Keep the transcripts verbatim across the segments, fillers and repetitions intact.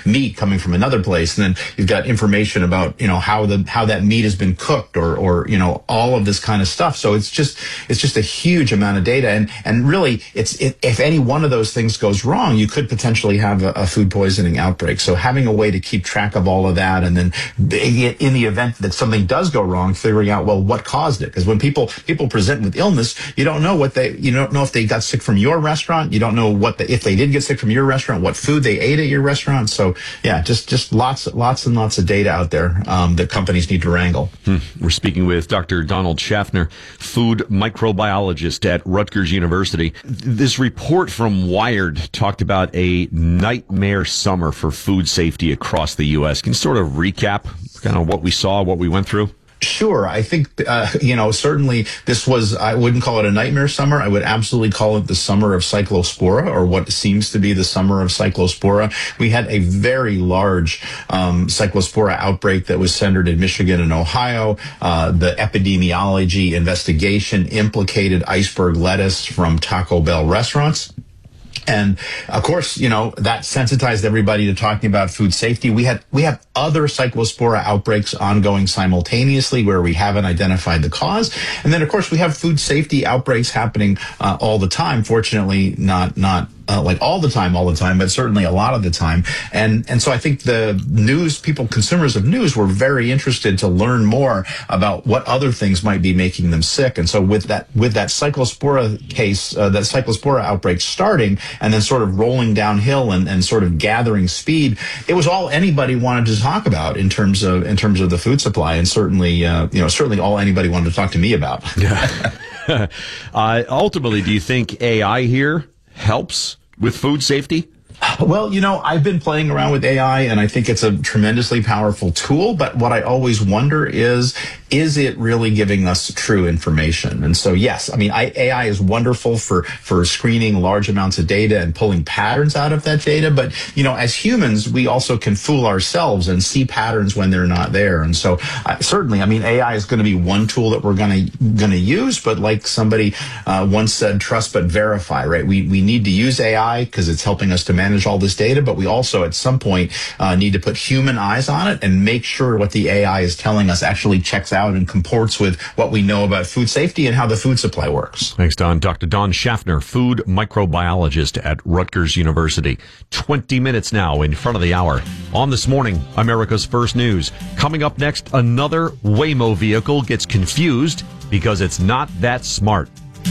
meat coming from another place, and then you've got information about, you know, how the how that meat has been cooked, or or you know, all of this kind of stuff. So it's just it's just a huge amount of data, and and really, it's it, if any one of those things goes wrong, you could potentially have a, a food poisoning outbreak. So having a way to keep track of all of that, and then in the event that something does go wrong, figuring out, well, what caused it? Because when people people present with illness, you don't know what they you don't know if they got sick from your restaurant. You don't know what the, if they did get sick from your restaurant, what food they ate at your restaurant. So yeah, just just lots lots and lots of data out there um, that companies need to wrangle. Hmm. We're speaking with Doctor Donald Schaffner, food microbiologist at Rutgers University. This report from Wired talked about a nightmare summer for food safety across the U S. Can you sort of recap kind of what we saw, what we went through? Sure. I think, uh, you know, certainly this was, I wouldn't call it a nightmare summer. I would absolutely call it the summer of Cyclospora, or what seems to be the summer of Cyclospora. We had a very large um, Cyclospora outbreak that was centered in Michigan and Ohio. Uh, the epidemiology investigation implicated iceberg lettuce from Taco Bell restaurants. And of course, you know, that sensitized everybody to talking about food safety. We had we have other Cyclospora outbreaks ongoing simultaneously where we haven't identified the cause. And then, of course, we have food safety outbreaks happening uh, all the time. Fortunately, not not uh, like all the time, all the time, but certainly a lot of the time. And and so I think the news people, consumers of news, were very interested to learn more about what other things might be making them sick. And so with that with that Cyclospora case, uh, that Cyclospora outbreak starting, and then sort of rolling downhill and, and sort of gathering speed, it was all anybody wanted to talk about in terms of in terms of the food supply, and certainly uh, you know certainly all anybody wanted to talk to me about. Yeah. uh, ultimately, do you think A I here helps with food safety? Well, you know, I've been playing around with A I, and I think it's a tremendously powerful tool. But what I always wonder is, is it really giving us true information? And so, yes, I mean, I, A I is wonderful for, for screening large amounts of data and pulling patterns out of that data. But, you know, as humans, we also can fool ourselves and see patterns when they're not there. And so uh, certainly, I mean, A I is going to be one tool that we're going to going to use. But like somebody uh, once said, trust but verify, right? We, we need to use A I because it's helping us to manage all this data, but we also at some point uh, need to put human eyes on it and make sure what the A I is telling us actually checks out and comports with what we know about food safety and how the food supply works. Thanks, Don. Doctor Don Schaffner, food microbiologist at Rutgers University. twenty minutes now in front of the hour. On This Morning, America's First News. Coming up next, another Waymo vehicle gets confused because it's not that smart.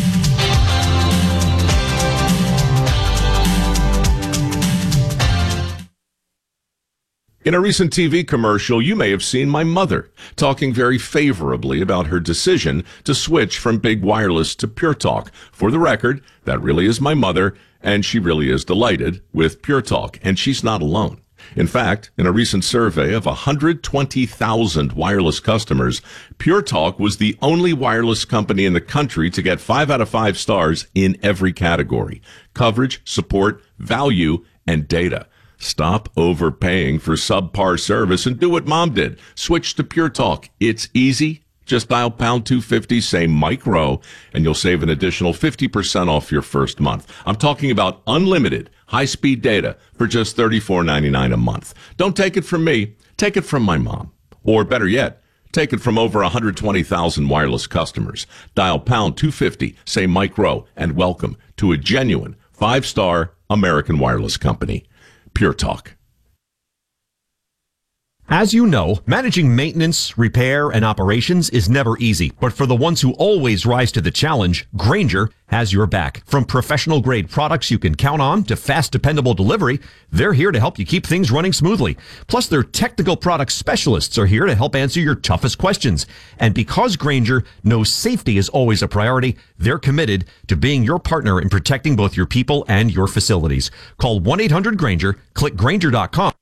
In a recent T V commercial, you may have seen my mother talking very favorably about her decision to switch from Big Wireless to Pure Talk. For the record, that really is my mother, and she really is delighted with Pure Talk, and she's not alone. In fact, in a recent survey of one hundred twenty thousand wireless customers, Pure Talk was the only wireless company in the country to get five out of five stars in every category: coverage, support, value, and data. Stop overpaying for subpar service and do what Mom did. Switch to Pure Talk. It's easy. Just dial pound two fifty, say micro, and you'll save an additional fifty percent off your first month. I'm talking about unlimited high-speed data for just thirty-four ninety-nine a month. Don't take it from me. Take it from my mom. Or better yet, take it from over one hundred twenty thousand wireless customers. Dial pound two fifty, say micro, and welcome to a genuine five-star American wireless company. Pure Talk. As you know, managing maintenance, repair, and operations is never easy. But for the ones who always rise to the challenge, Grainger has your back. From professional-grade products you can count on to fast, dependable delivery, they're here to help you keep things running smoothly. Plus, their technical product specialists are here to help answer your toughest questions. And because Grainger knows safety is always a priority, they're committed to being your partner in protecting both your people and your facilities. Call one eight hundred Grainger, click Grainger dot com.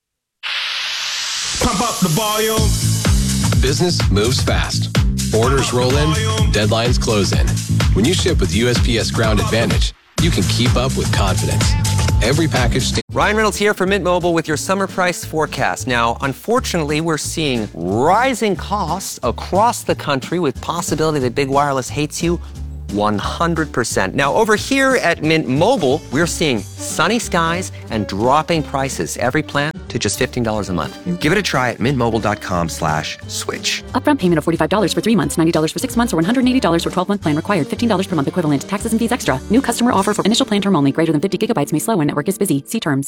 Pump up the volume. Business moves fast. Orders roll in, deadlines close in. When you ship with U S P S Ground Advantage, you can keep up with confidence. Every package... St- Ryan Reynolds here for Mint Mobile with your summer price forecast. Now, unfortunately, we're seeing rising costs across the country with possibility that big wireless hates you one hundred percent. Now, over here at Mint Mobile, we're seeing sunny skies and dropping prices. Every plan to just fifteen dollars a month. Give it a try at mintmobile.com slash switch. Upfront payment of forty-five dollars for three months, ninety dollars for six months, or one hundred eighty dollars for twelve-month plan required. fifteen dollars per month equivalent. Taxes and fees extra. New customer offer for initial plan term only. Greater than fifty gigabytes may slow when network is busy. See terms.